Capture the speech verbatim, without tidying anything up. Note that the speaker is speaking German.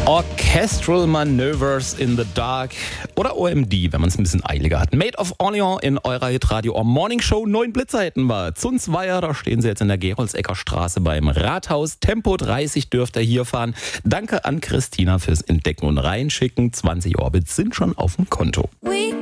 Orchestral Maneuvers in the Dark oder O M D, wenn man es ein bisschen eiliger hat. Made of Orleans in eurer Hitradio Morning Show. Neun Blitzer hätten wir. Zunzweier, da stehen sie jetzt in der Geroldsecker Straße beim Rathaus. Tempo dreißig dürft ihr hier fahren. Danke an Christina fürs Entdecken und Reinschicken. zwanzig Orbits sind schon auf dem Konto.